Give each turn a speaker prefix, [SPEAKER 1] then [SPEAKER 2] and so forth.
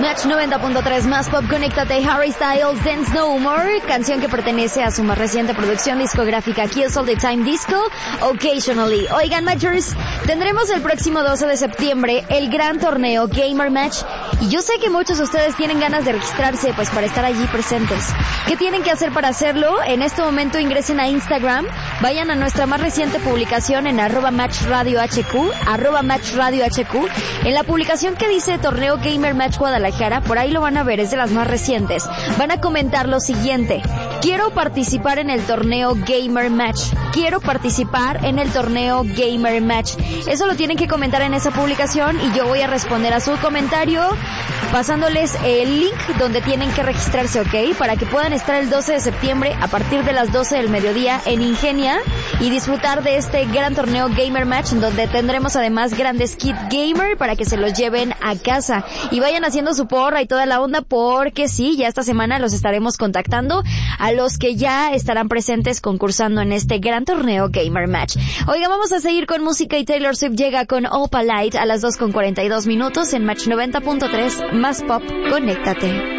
[SPEAKER 1] Match 90.3 más pop, conéctate. Harry Styles, Dance No More, canción que pertenece a su más reciente producción discográfica Kills All the Time Disco, Occasionally. Oigan, Matchers, tendremos el próximo 12 de septiembre el gran torneo Gamer Match, y yo sé que muchos de ustedes tienen ganas de registrarse pues para estar allí presentes. ¿Qué tienen que hacer para hacerlo? En este momento ingresen a Instagram, vayan a nuestra más reciente publicación en @matchradiohq, @matchradiohq, en la publicación que dice Torneo Gamer Match Guadalajara, por ahí lo van a ver, es de las más recientes. Van a comentar lo siguiente: quiero participar en el torneo Gamer Match, quiero participar en el torneo Gamer Match. Eso lo tienen que comentar en esa publicación y yo voy a responder a su comentario pasándoles el link donde tienen que registrarse, ¿ok? Para que puedan estar el 12 de septiembre a partir de las 12 del mediodía en Ingenia y disfrutar de este gran torneo Gamer Match, donde tendremos además grandes kit gamer para que se los lleven a casa y vayan haciendo su porra y toda la onda, porque sí, ya esta semana los estaremos contactando a los que ya estarán presentes concursando en este gran torneo Gamer Match. Oiga, vamos a seguir con música y Taylor Swift llega con Opalite a las 2:42 en Match 90.3 más pop, conéctate.